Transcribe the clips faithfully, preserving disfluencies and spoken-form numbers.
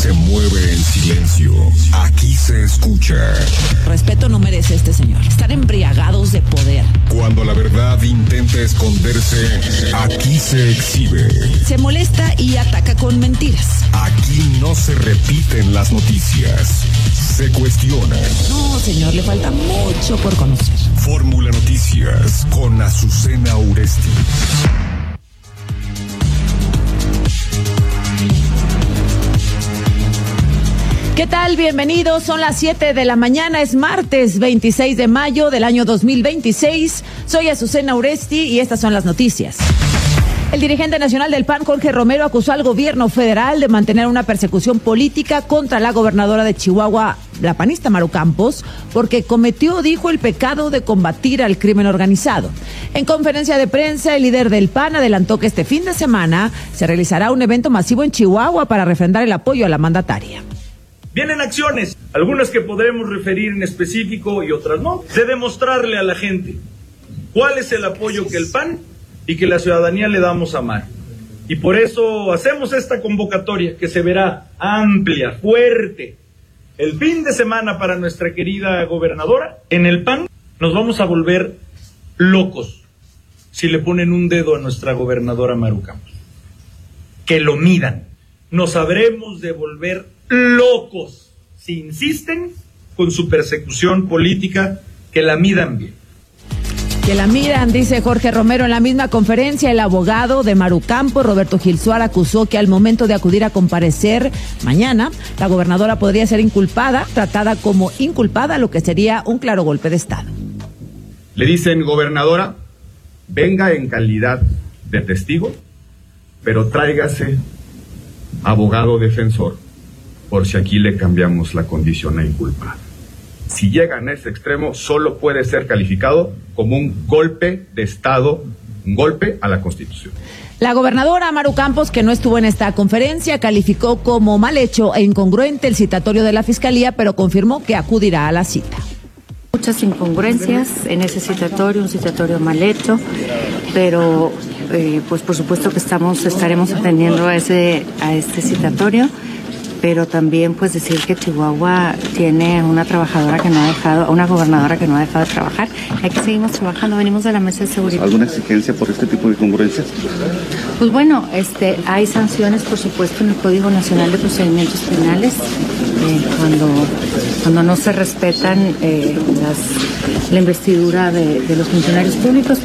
se mueve en silencio. Aquí se escucha. Respeto no merece este señor. Están embriagados de poder. Cuando la verdad intenta esconderse, aquí se exhibe. Se molesta y ataca con mentiras. Aquí no se repiten las noticias. Se cuestionan. No, señor, le falta mucho por conocer. Fórmula Noticias con Azucena Uresti. ¿Qué tal? Bienvenidos. Son las siete de la mañana. Es martes veintiséis de mayo del año dos mil veintiséis. Soy Azucena Uresti y estas son las noticias. El dirigente nacional del P A N, Jorge Romero, acusó al gobierno federal de mantener una persecución política contra la gobernadora de Chihuahua, la panista Maru Campos, porque cometió, dijo, el pecado de combatir al crimen organizado. En conferencia de prensa, el líder del P A N adelantó que este fin de semana se realizará un evento masivo en Chihuahua para refrendar el apoyo a la mandataria. Vienen acciones, algunas que podremos referir en específico y otras no, de demostrarle a la gente cuál es el apoyo que el P A N y que la ciudadanía le damos a Maru. Y por eso hacemos esta convocatoria que se verá amplia, fuerte. El fin de semana para nuestra querida gobernadora, en el P A N nos vamos a volver locos si le ponen un dedo a nuestra gobernadora Maru Campos. Que lo midan. Nos habremos de volver locos si insisten con su persecución política, que la midan bien. Que la miran, dice Jorge Romero. En la misma conferencia, el abogado de Maru Campos, Roberto Gilsuar, acusó que al momento de acudir a comparecer mañana, la gobernadora podría ser inculpada, tratada como inculpada, lo que sería un claro golpe de Estado. Le dicen, gobernadora, venga en calidad de testigo, pero tráigase abogado defensor, por si aquí le cambiamos la condición a inculpada. Si llegan a ese extremo, solo puede ser calificado como un golpe de Estado, un golpe a la Constitución. La gobernadora Maru Campos, que no estuvo en esta conferencia, calificó como mal hecho e incongruente el citatorio de la Fiscalía, pero confirmó que acudirá a la cita. Muchas incongruencias en ese citatorio, un citatorio mal hecho, pero eh, pues por supuesto que estamos estaremos atendiendo a ese a este citatorio. Pero también pues decir que Chihuahua tiene una trabajadora que no ha dejado, una gobernadora que no ha dejado de trabajar. Aquí seguimos trabajando, venimos de la mesa de seguridad. ¿Alguna exigencia por este tipo de incongruencias? Pues bueno, este, hay sanciones por supuesto en el Código Nacional de Procedimientos Penales eh, cuando, cuando no se respetan eh, las, la investidura de, de los funcionarios públicos.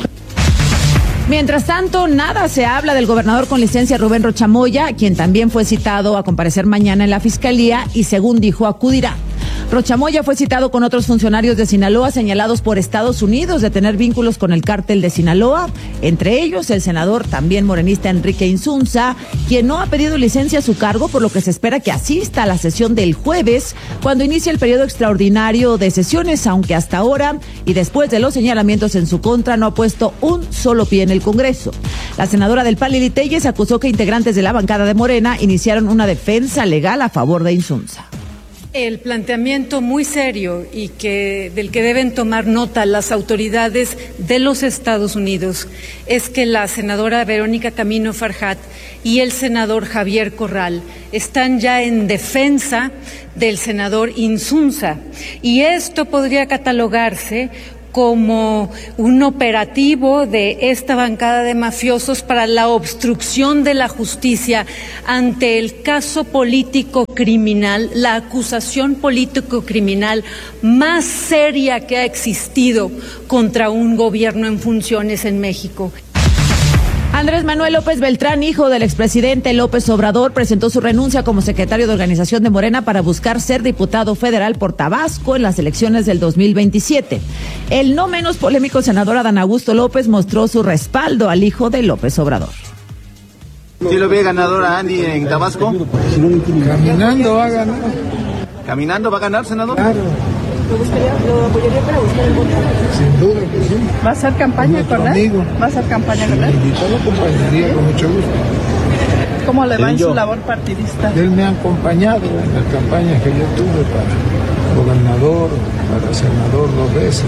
Mientras tanto, nada se habla del gobernador con licencia Rubén Rocha Moya, quien también fue citado a comparecer mañana en la Fiscalía y, según dijo, acudirá. Rocha Moya fue citado con otros funcionarios de Sinaloa señalados por Estados Unidos de tener vínculos con el cártel de Sinaloa, entre ellos el senador también morenista Enrique Insunza, quien no ha pedido licencia a su cargo, por lo que se espera que asista a la sesión del jueves, cuando inicie el periodo extraordinario de sesiones, aunque hasta ahora, y después de los señalamientos en su contra, no ha puesto un solo pie en el Congreso. La senadora del P A N, Lili Telles, acusó que integrantes de la bancada de Morena iniciaron una defensa legal a favor de Insunza. El planteamiento muy serio y que del que deben tomar nota las autoridades de los Estados Unidos es que la senadora Verónica Camino Farjat y el senador Javier Corral están ya en defensa del senador Insunza, y esto podría catalogarse como un operativo de esta bancada de mafiosos para la obstrucción de la justicia ante el caso político criminal, la acusación político criminal más seria que ha existido contra un gobierno en funciones en México. Andrés Manuel López Beltrán, hijo del expresidente López Obrador, presentó su renuncia como secretario de organización de Morena para buscar ser diputado federal por Tabasco en las elecciones del dos mil veintisiete. El no menos polémico senador Adán Augusto López mostró su respaldo al hijo de López Obrador. ¿Sí lo ve ganador a Andy en Tabasco? Caminando va a ganar. ¿Caminando va a ganar, senador? Claro. ¿Lo gustaría, lo apoyaría para buscar el voto? Sin duda que sí. ¿Va a hacer campaña con él? ¿Va a hacer campaña con él? Yo lo acompañaría con mucho gusto. ¿Cómo le va en su labor partidista? Él me ha acompañado en la campaña que yo tuve para gobernador, para senador dos veces,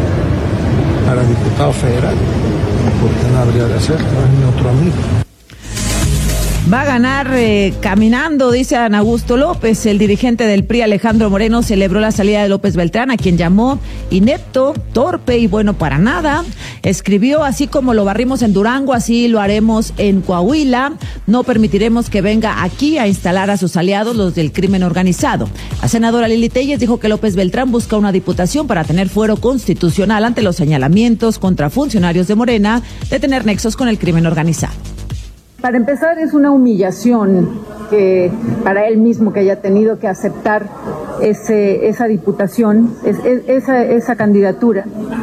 para diputado federal. ¿Por qué no habría de hacerlo? Es mi otro amigo. Va a ganar eh, caminando, dice Adán Augusto López. El dirigente del P R I, Alejandro Moreno, celebró la salida de López Beltrán, a quien llamó inepto, torpe y bueno para nada. Escribió: así como lo barrimos en Durango, así lo haremos en Coahuila. No permitiremos que venga aquí a instalar a sus aliados, los del crimen organizado. La senadora Lili Telles dijo que López Beltrán busca una diputación para tener fuero constitucional ante los señalamientos contra funcionarios de Morena de tener nexos con el crimen organizado. Para empezar, es una humillación que para él mismo que haya tenido que aceptar ese, esa diputación, es, es, esa, esa candidatura.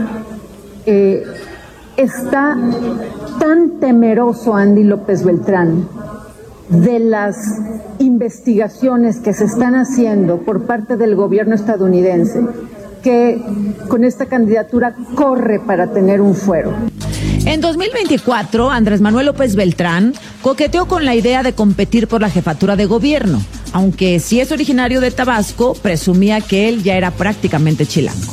Eh, está tan temeroso Andy López Beltrán de las investigaciones que se están haciendo por parte del gobierno estadounidense, que con esta candidatura corre para tener un fuero. En dos mil veinticuatro, Andrés Manuel López Beltrán coqueteó con la idea de competir por la jefatura de gobierno, aunque si es originario de Tabasco, presumía que él ya era prácticamente chilango.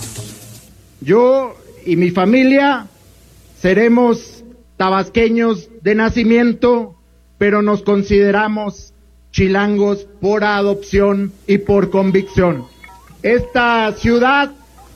Yo y mi familia seremos tabasqueños de nacimiento, pero nos consideramos chilangos por adopción y por convicción. Esta ciudad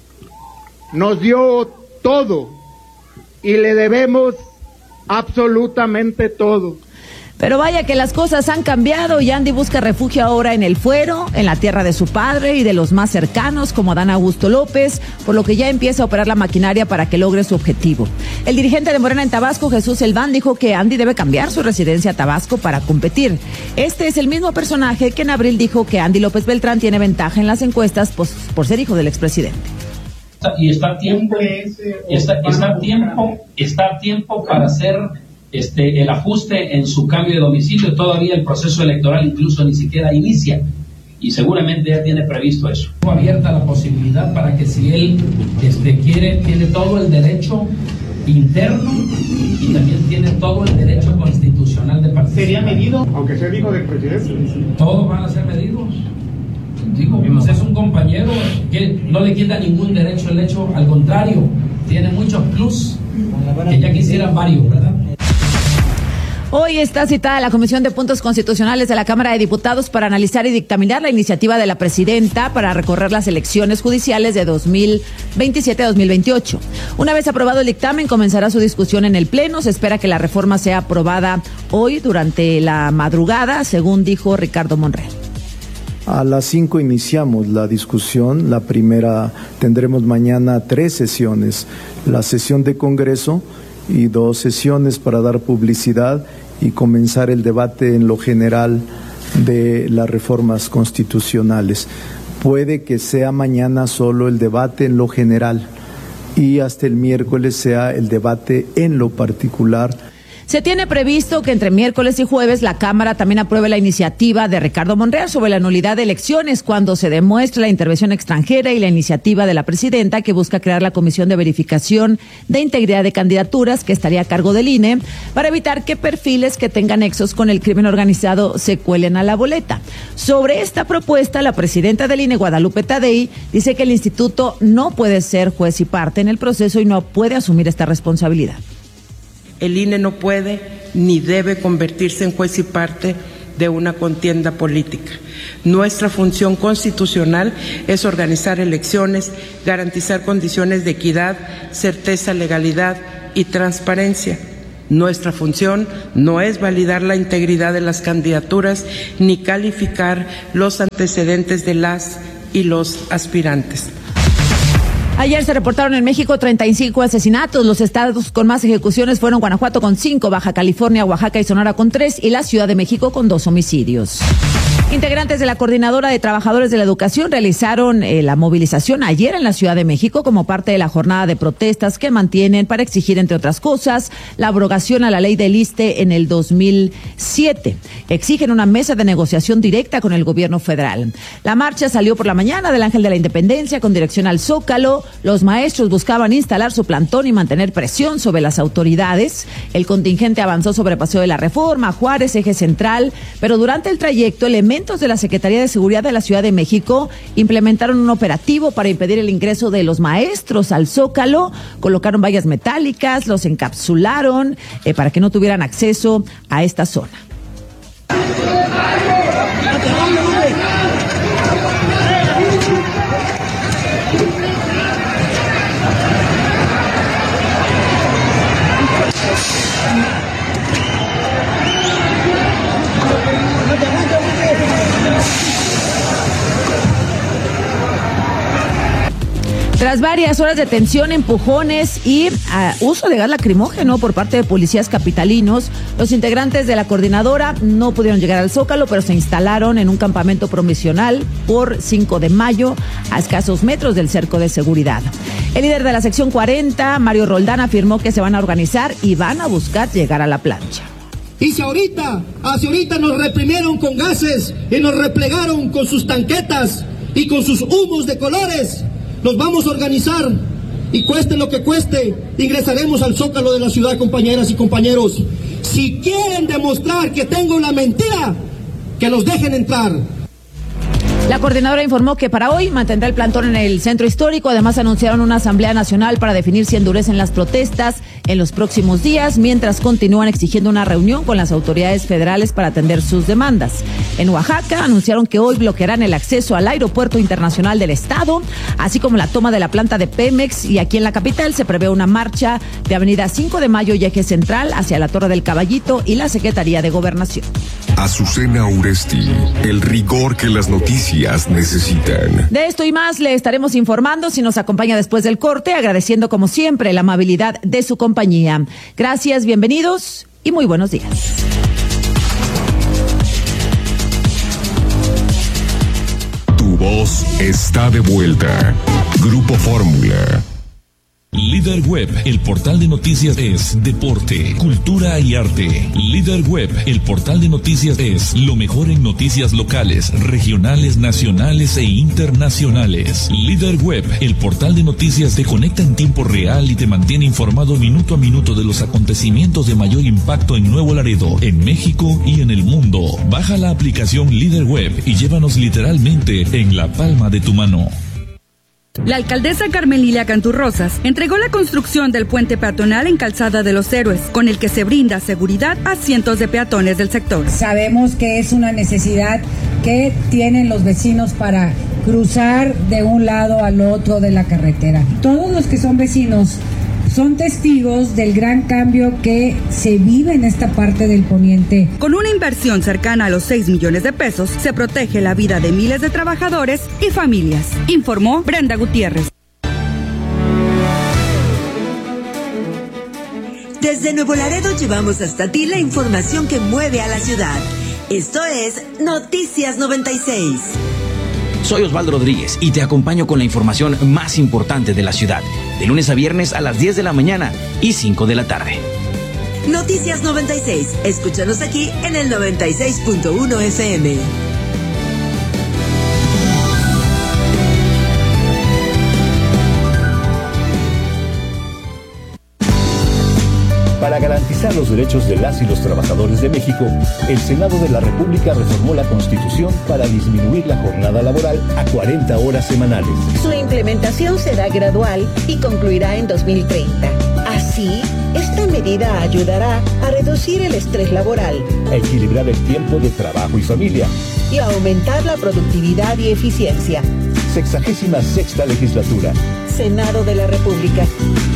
nos dio todo y le debemos absolutamente todo. Pero vaya que las cosas han cambiado y Andy busca refugio ahora en el fuero, en la tierra de su padre y de los más cercanos como Adán Augusto López, por lo que ya empieza a operar la maquinaria para que logre su objetivo. El dirigente de Morena en Tabasco, Jesús Elván, dijo que Andy debe cambiar su residencia a Tabasco para competir. Este es el mismo personaje que en abril dijo que Andy López Beltrán tiene ventaja en las encuestas pues, por ser hijo del expresidente. Y está a tiempo, está, está a tiempo, está a tiempo para hacer este el ajuste en su cambio de domicilio. Todavía el proceso electoral incluso ni siquiera inicia y seguramente ya tiene previsto eso. Abierta la posibilidad para que si él este quiere, tiene todo el derecho interno y también tiene todo el derecho constitucional de participar. ¿Sería medido, aunque sea hijo del presidente? Todos van a ser medidos. Digo, pues es un compañero que no le quita ningún derecho el hecho, al contrario, tiene muchos plus que ya quisieran varios, ¿verdad? Hoy está citada la Comisión de Puntos Constitucionales de la Cámara de Diputados para analizar y dictaminar la iniciativa de la presidenta para recorrer las elecciones judiciales de dos mil veintisiete a dos mil veintiocho. Una vez aprobado el dictamen, comenzará su discusión en el Pleno. Se espera que la reforma sea aprobada hoy durante la madrugada, según dijo Ricardo Monreal. A las cinco iniciamos la discusión. La primera, tendremos mañana tres sesiones, la sesión de Congreso y dos sesiones para dar publicidad y comenzar el debate en lo general de las reformas constitucionales. Puede que sea mañana solo el debate en lo general y hasta el miércoles sea el debate en lo particular. Se tiene previsto que entre miércoles y jueves la Cámara también apruebe la iniciativa de Ricardo Monreal sobre la nulidad de elecciones cuando se demuestre la intervención extranjera y la iniciativa de la presidenta que busca crear la Comisión de Verificación de Integridad de Candidaturas que estaría a cargo del I N E para evitar que perfiles que tengan nexos con el crimen organizado se cuelen a la boleta. Sobre esta propuesta, la presidenta del I N E, Guadalupe Tadei, dice que el instituto no puede ser juez y parte en el proceso y no puede asumir esta responsabilidad. El I N E no puede ni debe convertirse en juez y parte de una contienda política. Nuestra función constitucional es organizar elecciones, garantizar condiciones de equidad, certeza, legalidad y transparencia. Nuestra función no es validar la integridad de las candidaturas ni calificar los antecedentes de las y los aspirantes. Ayer se reportaron en México treinta y cinco asesinatos. Los estados con más ejecuciones fueron Guanajuato con cinco, Baja California, Oaxaca y Sonora con tres y la Ciudad de México con dos homicidios. Integrantes de la Coordinadora de Trabajadores de la Educación realizaron eh, la movilización ayer en la Ciudad de México como parte de la jornada de protestas que mantienen para exigir, entre otras cosas, la abrogación a la ley del I S S S T E en el dos mil siete. Exigen una mesa de negociación directa con el gobierno federal. La marcha salió por la mañana del Ángel de la Independencia con dirección al Zócalo. Los maestros buscaban instalar su plantón y mantener presión sobre las autoridades. El contingente avanzó sobre Paseo de la Reforma, Juárez, Eje Central, pero durante el trayecto elementos de la Secretaría de Seguridad de la Ciudad de México implementaron un operativo para impedir el ingreso de los maestros al Zócalo, colocaron vallas metálicas, los encapsularon eh, para que no tuvieran acceso a esta zona. Tras varias horas de tensión, empujones y uh, uso de gas lacrimógeno por parte de policías capitalinos, los integrantes de la coordinadora no pudieron llegar al Zócalo, pero se instalaron en un campamento provisional por cinco de mayo, a escasos metros del cerco de seguridad. El líder de la sección cuarenta, Mario Roldán, afirmó que se van a organizar y van a buscar llegar a la plancha. Y si ahorita, hacia ahorita nos reprimieron con gases y nos replegaron con sus tanquetas y con sus humos de colores, nos vamos a organizar y cueste lo que cueste, ingresaremos al Zócalo de la ciudad, compañeras y compañeros. Si quieren demostrar que tengo la mentira, que los dejen entrar. La coordinadora informó que para hoy mantendrá el plantón en el centro histórico. Además, anunciaron una asamblea nacional para definir si endurecen las protestas en los próximos días, mientras continúan exigiendo una reunión con las autoridades federales para atender sus demandas. En Oaxaca, anunciaron que hoy bloquearán el acceso al aeropuerto internacional del estado, así como la toma de la planta de Pemex. Y aquí en la capital se prevé una marcha de Avenida cinco de mayo y Eje Central hacia la Torre del Caballito y la Secretaría de Gobernación. Azucena Uresti, el rigor que las noticias necesitan. De esto y más le estaremos informando si nos acompaña después del corte, agradeciendo como siempre la amabilidad de su compañía. Gracias, bienvenidos y muy buenos días. Tu voz está de vuelta. Grupo Fórmula. Líder Web, el portal de noticias es deporte, cultura y arte. Líder Web, el portal de noticias es lo mejor en noticias locales, regionales, nacionales e internacionales. Líder Web, el portal de noticias te conecta en tiempo real y te mantiene informado minuto a minuto de los acontecimientos de mayor impacto en Nuevo Laredo, en México y en el mundo. Baja la aplicación Líder Web y llévanos literalmente en la palma de tu mano. La alcaldesa Carmen Lilia Canturrosas entregó la construcción del puente peatonal en Calzada de los Héroes, con el que se brinda seguridad a cientos de peatones del sector. Sabemos que es una necesidad que tienen los vecinos para cruzar de un lado al otro de la carretera. Todos los que son vecinos son testigos del gran cambio que se vive en esta parte del poniente. Con una inversión cercana a los seis millones de pesos, se protege la vida de miles de trabajadores y familias, informó Brenda Gutiérrez. Desde Nuevo Laredo llevamos hasta ti la información que mueve a la ciudad. Esto es Noticias noventa y seis. Soy Osvaldo Rodríguez y te acompaño con la información más importante de la ciudad, de lunes a viernes a las diez de la mañana y cinco de la tarde. Noticias noventa y seis, escúchanos aquí en el noventa y seis punto uno F M. Para garantizar los derechos de las y los trabajadores de México, el Senado de la República reformó la Constitución para disminuir la jornada laboral a cuarenta horas semanales. Su implementación será gradual y concluirá en dos mil treinta. Así, esta medida ayudará a reducir el estrés laboral, a equilibrar el tiempo de trabajo y familia y a aumentar la productividad y eficiencia. Sexagésima sexta legislatura. Senado de la República.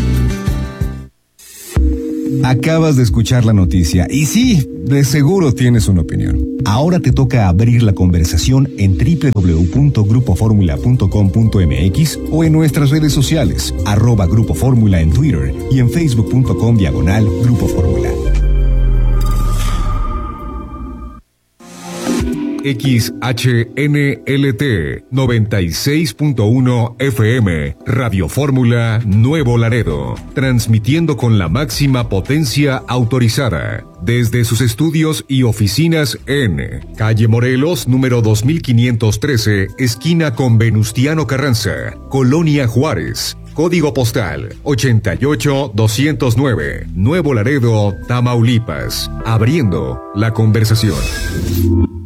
Acabas de escuchar la noticia y sí, de seguro tienes una opinión. Ahora te toca abrir la conversación en doble u doble u doble u punto grupo fórmula punto com punto m x o en nuestras redes sociales, arroba Grupo Fórmula en Twitter y en facebook punto com diagonal Grupo Fórmula. X H N L T noventa y seis punto uno F M, Radio Fórmula Nuevo Laredo, transmitiendo con la máxima potencia autorizada desde sus estudios y oficinas en Calle Morelos, número dos mil quinientos trece, esquina con Venustiano Carranza, Colonia Juárez. Código postal ochenta y ocho doscientos nueve, Nuevo Laredo, Tamaulipas. Abriendo la conversación.